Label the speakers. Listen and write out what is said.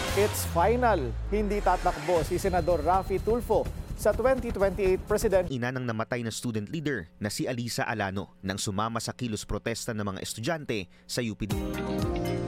Speaker 1: It's final. Hindi tatakbo si Senador Raffy Tulfo sa 2028 President.
Speaker 2: Ina ng namatay na student leader na si Alisa Alano nang sumama sa kilos protesta ng mga estudyante sa UP.